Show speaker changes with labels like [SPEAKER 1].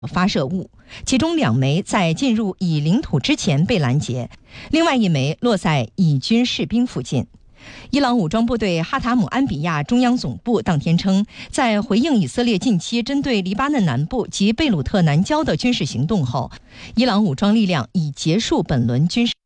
[SPEAKER 1] 发射物，其中2枚在进入以领土之前被拦截，另外1枚落在以军士兵附近。伊朗武装部队哈塔姆安比亚中央总部当天称，在回应以色列近期针对黎巴嫩南部及贝鲁特南郊的军事行动后，伊朗武装力量已结束本轮军事